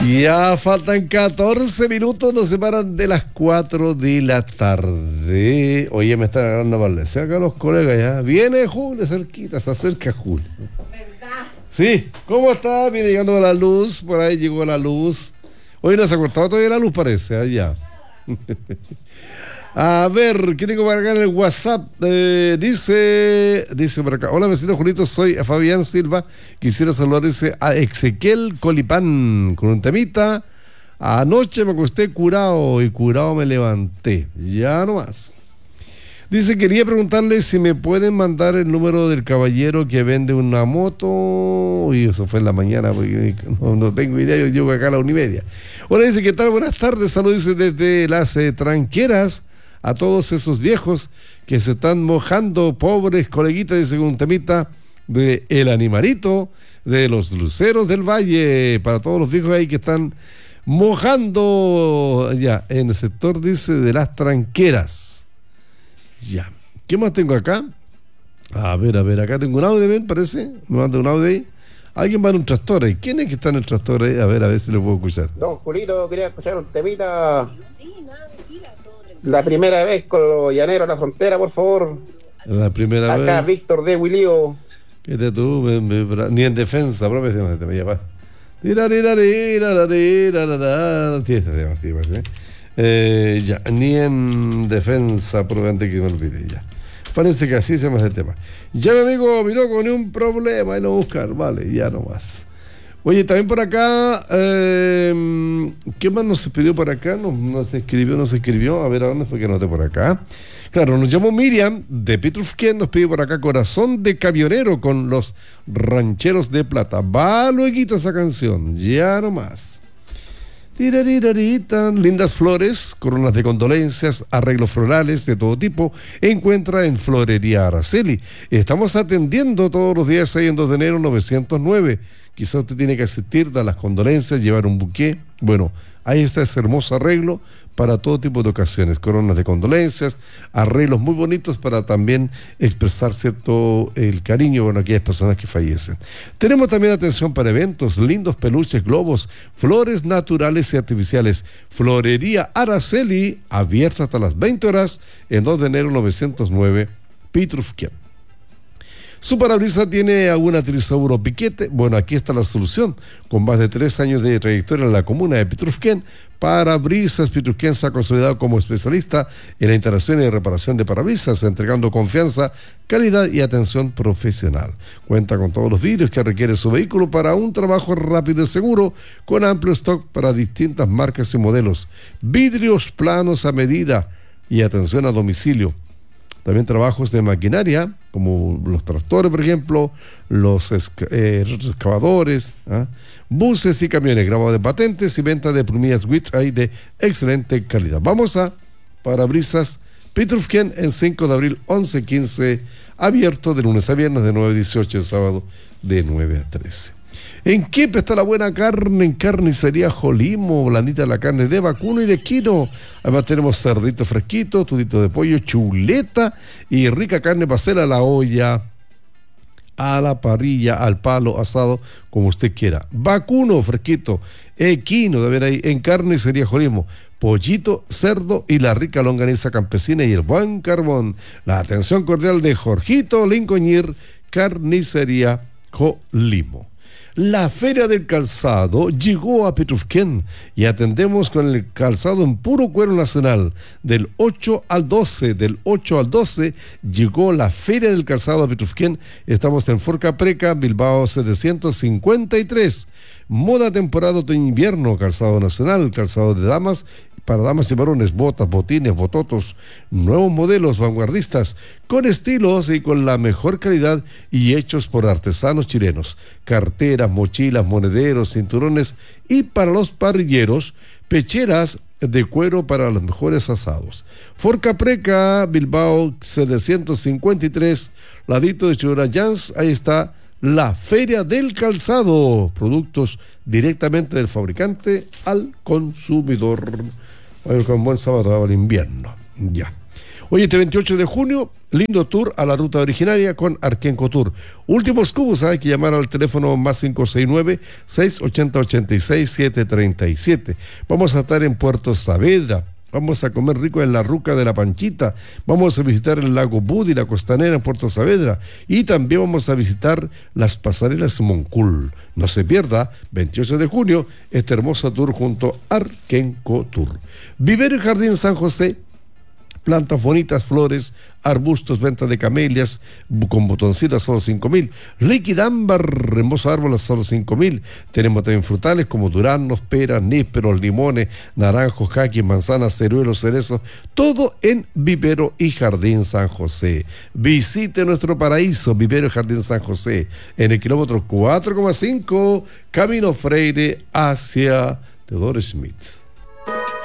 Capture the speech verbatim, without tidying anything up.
Ya faltan catorce minutos, nos separan de las cuatro de la tarde. Oye, me están agarrando para el acá los colegas ya. Viene Julio, cerquita, se acerca Julio. ¿Verdad? Sí, ¿cómo está? Viene llegando la luz, por ahí llegó la luz. Hoy no se ha cortado todavía la luz, parece, allá. A ver, ¿qué tengo para acá en el WhatsApp? Eh, dice, dice por acá, hola vecino Julito, soy Fabián Silva. Quisiera saludar, dice, a Ezequiel Colipán con un temita. Anoche me acosté curado y curado me levanté. Ya nomás. Dice, quería preguntarle si me pueden mandar el número del caballero que vende una moto. Y eso fue en la mañana, porque no, no tengo idea, yo llego acá a la una y media. Hola, dice, ¿qué tal? Buenas tardes, saludos desde las eh, tranqueras. A todos esos viejos que se están mojando, pobres coleguitas, dice un temita de El Animalito, de los Luceros del Valle, para todos los viejos ahí que están mojando ya en el sector, dice, de las tranqueras. Ya, ¿qué más tengo acá? A ver, a ver, acá tengo un audio, ¿ven? Parece, me manda un audio ahí. Alguien va en un tractor ahí. ¿Quién es que está en el tractor ahí? A ver, a ver si lo puedo escuchar. Don Julito, quería escuchar un temita. La primera vez con los llaneros a la frontera, por favor. La primera Acá, vez. Acá, Víctor de Wilío. ¿Qué te tú? Me, me, ni en defensa, propio tema, te me llama. Eh, ya, ni en defensa, probablemente que me olvide ya. Parece que así se me hace el tema. Ya, mi amigo, mi loco, ni un problema, ahí lo buscar, vale, ya nomás. Oye, también por acá, eh, ¿qué más nos pidió por acá? Nos, nos escribió, nos escribió, a ver a dónde fue que anoté por acá. Claro, nos llamó Miriam de Pitrufquén, nos pidió por acá Corazón de Camionero con los Rancheros de Plata. Va lueguito esa canción, ya nomás. Tirarirarita, lindas flores, coronas de condolencias, arreglos florales de todo tipo, encuentra en Florería Araceli. Estamos atendiendo todos los días ahí en dos de enero novecientos nueve. Quizá usted tiene que asistir, dar las condolencias, llevar un buqué. Bueno, ahí está ese hermoso arreglo para todo tipo de ocasiones, coronas de condolencias, arreglos muy bonitos para también expresar cierto el cariño con aquellas personas que fallecen. Tenemos también atención para eventos, lindos peluches, globos, flores naturales y artificiales. Florería Araceli, abierta hasta las veinte horas en dos de enero novecientos nueve, Pitrufquén. ¿Su parabrisas tiene alguna trisaburo piquete? Bueno, aquí está la solución. Con más de tres años de trayectoria en la comuna de Pitrufquén, Parabrisas Pitrufquén se ha consolidado como especialista en la instalación y reparación de parabrisas, entregando confianza, calidad y atención profesional. Cuenta con todos los vidrios que requiere su vehículo para un trabajo rápido y seguro, con amplio stock para distintas marcas y modelos. Vidrios planos a medida y atención a domicilio. También trabajos de maquinaria, como los tractores, por ejemplo, los eh, excavadores, ¿eh? buses y camiones, grabado de patentes y venta de plumillas Witch ahí de excelente calidad. Vamos a Parabrisas Pitrufquén en cinco de abril, once quince, abierto de lunes a viernes de nueve a dieciocho, el sábado de nueve a trece. En Quepe está la buena carne, en Carnicería Jolimo, blandita la carne de vacuno y de quino. Además tenemos cerdito fresquito, tudito de pollo, chuleta y rica carne pasela a la olla, a la parrilla, al palo, asado, como usted quiera. Vacuno fresquito, equino, de ver ahí, en Carnicería Jolimo. Pollito, cerdo y la rica longaniza campesina y el buen carbón. La atención cordial de Jorgito Lincoñir, Carnicería Jolimo. La Feria del Calzado llegó a Pitrufquén y atendemos con el calzado en puro cuero nacional. Del ocho al doce, del ocho al doce llegó la Feria del Calzado a Pitrufquén. Estamos en Forca Preca, Bilbao setecientos cincuenta y tres. Moda temporada otoño-invierno, calzado nacional, calzado de damas, para damas y varones, botas, botines, bototos, nuevos modelos vanguardistas, con estilos y con la mejor calidad y hechos por artesanos chilenos. Carteras, mochilas, monederos, cinturones y para los parrilleros, pecheras de cuero para los mejores asados. Forca Preca, Bilbao setecientos cincuenta y tres, ladito de Churura Jans, ahí está la Feria del Calzado, productos directamente del fabricante al consumidor. Con buen sábado al invierno. Ya. Hoy este veintiocho de junio, lindo tour a la ruta originaria con Arquenco Tour. Últimos cubos, hay que llamar al teléfono más cinco seis nueve, seis ocho cero, ocho seis, siete tres siete. Vamos a estar en Puerto Saavedra. Vamos a comer rico en la Ruca de la Panchita. Vamos a visitar el lago Budi, la costanera en Puerto Saavedra. Y también vamos a visitar las pasarelas Moncul. No se pierda, veintiocho de junio, este hermoso tour junto a Arquenco Tour. Vivero y Jardín San José. Plantas bonitas, flores, arbustos, venta de camelias con botoncitos solo cinco mil. Líquida ámbar, hermoso árbol a solo cinco mil. Tenemos también frutales como duranos, peras, nísperos, limones, naranjos, caquis, manzanas, ceruelos, cerezos. Todo en Vivero y Jardín San José. Visite nuestro paraíso, Vivero y Jardín San José, en el kilómetro cuatro coma cinco, Camino Freire hacia Teodoro Smith.